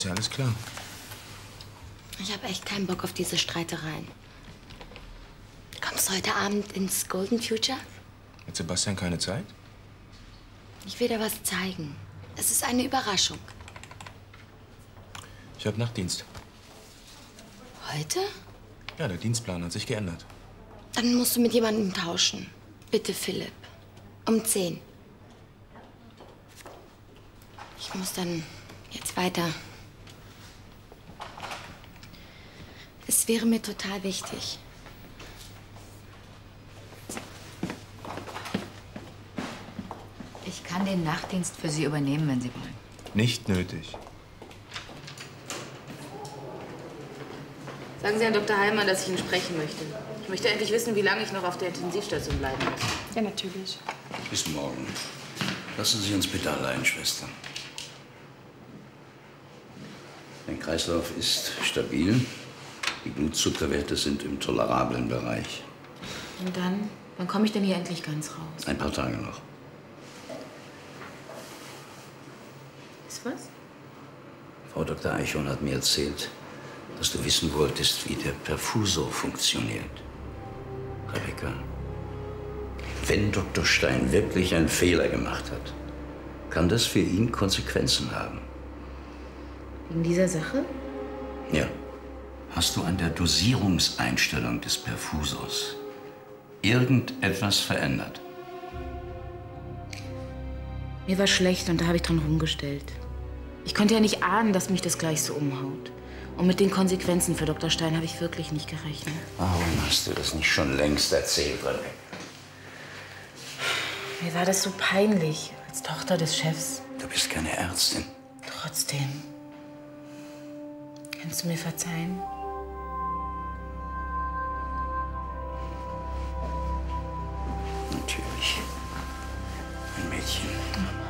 Ist ja alles klar. Ich habe echt keinen Bock auf diese Streitereien. Kommst du heute Abend ins Golden Future? Hat Sebastian keine Zeit? Ich will dir was zeigen. Es ist eine Überraschung. Ich habe Nachtdienst. Heute? Ja, der Dienstplan hat sich geändert. Dann musst du mit jemandem tauschen. Bitte, Philipp. Um 10. Ich muss dann jetzt weiter. Es wäre mir total wichtig. Ich kann den Nachtdienst für Sie übernehmen, wenn Sie wollen. Nicht nötig. Sagen Sie an Dr. Heilmann, dass ich ihn sprechen möchte. Ich möchte endlich wissen, wie lange ich noch auf der Intensivstation bleiben muss. Ja, natürlich. Bis morgen. Lassen Sie uns bitte allein, Schwester. Dein Kreislauf ist stabil. Die Blutzuckerwerte sind im tolerablen Bereich. Und dann? Wann komme ich denn hier endlich ganz raus? Ein paar Tage noch. Ist was? Frau Dr. Eichhorn hat mir erzählt, dass du wissen wolltest, wie der Perfusor funktioniert. Rebecca, wenn Dr. Stein wirklich einen Fehler gemacht hat, kann das für ihn Konsequenzen haben. Wegen dieser Sache? Ja. Hast du an der Dosierungseinstellung des Perfusors irgendetwas verändert? Mir war schlecht und da habe ich dran rumgestellt. Ich konnte ja nicht ahnen, dass mich das gleich so umhaut. Und mit den Konsequenzen für Dr. Stein habe ich wirklich nicht gerechnet. Warum hast du das nicht schon längst erzählt, Rebecca? Mir war das so peinlich, als Tochter des Chefs. Du bist keine Ärztin. Trotzdem. Kannst du mir verzeihen? Natürlich. Ein Mädchen.